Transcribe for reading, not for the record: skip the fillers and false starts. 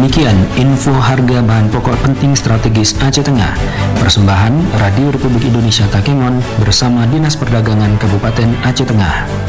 Demikian info harga bahan pokok penting strategis Aceh Tengah. Persembahan Radio Republik Indonesia Takengon bersama Dinas Perdagangan Kabupaten Aceh Tengah.